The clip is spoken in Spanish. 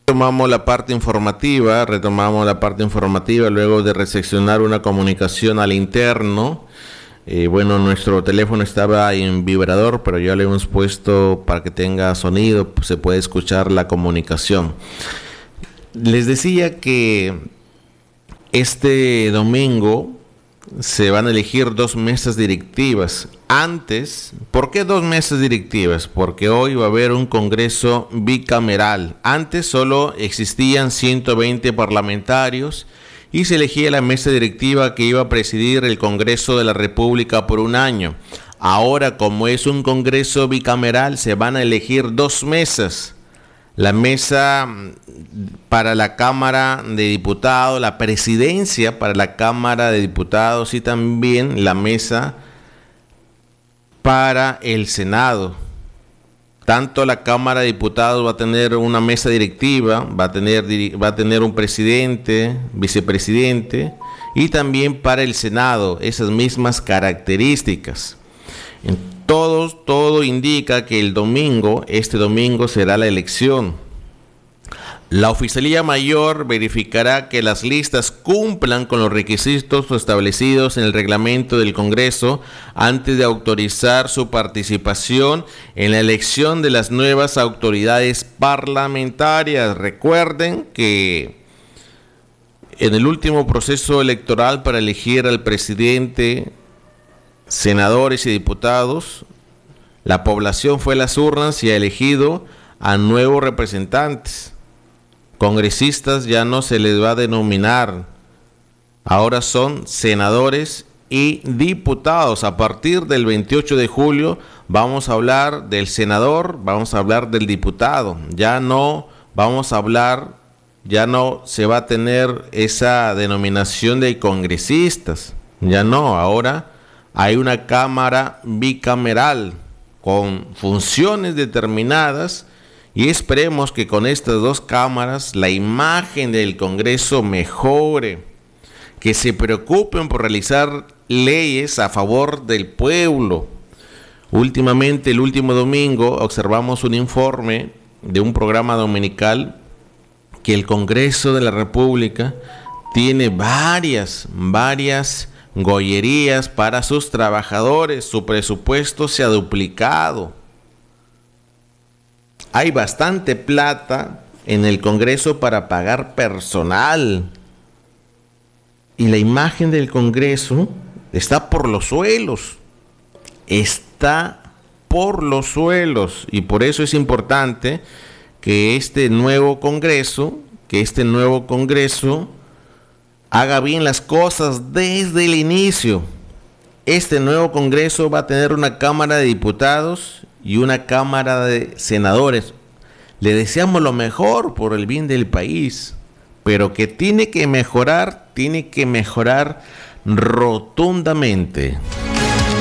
Retomamos la parte informativa luego de recepcionar una comunicación al interno. Bueno, nuestro teléfono estaba en vibrador, pero ya le hemos puesto para que tenga sonido, pues se puede escuchar la comunicación. Les decía que este domingo se van a elegir 2 mesas directivas. Antes, ¿por qué 2 mesas directivas? Porque hoy va a haber un congreso bicameral. Antes solo existían 120 parlamentarios y se elegía la mesa directiva que iba a presidir el Congreso de la República por un año. Ahora, como es un congreso bicameral, se van a elegir 2 mesas. La mesa para la Cámara de Diputados, la presidencia para la Cámara de Diputados y también la mesa para el Senado. Tanto la Cámara de Diputados va a tener una mesa directiva, va a tener un presidente, vicepresidente, y también para el Senado esas mismas características. Todo indica que este domingo será la elección. La Oficialía Mayor verificará que las listas cumplan con los requisitos establecidos en el reglamento del Congreso antes de autorizar su participación en la elección de las nuevas autoridades parlamentarias. Recuerden que en el último proceso electoral para elegir al presidente, senadores y diputados, la población fue a las urnas y ha elegido a nuevos representantes. Congresistas ya no se les va a denominar, ahora son senadores y diputados. A partir del 28 de julio vamos a hablar del senador, vamos a hablar del diputado. Ya no se va a tener esa denominación de congresistas. Ya no, ahora hay una cámara bicameral con funciones determinadas y esperemos que con estas 2 cámaras la imagen del Congreso mejore, que se preocupen por realizar leyes a favor del pueblo. Últimamente, el último domingo, observamos un informe de un programa dominical que el Congreso de la República tiene varias gollerías para sus trabajadores. Su presupuesto se ha duplicado. Hay bastante plata en el Congreso para pagar personal. Y la imagen del Congreso está por los suelos. Está por los suelos. Y por eso es importante que este nuevo Congreso haga bien las cosas desde el inicio. Este nuevo Congreso va a tener una Cámara de Diputados y una Cámara de Senadores. Le deseamos lo mejor por el bien del país, pero que tiene que mejorar rotundamente.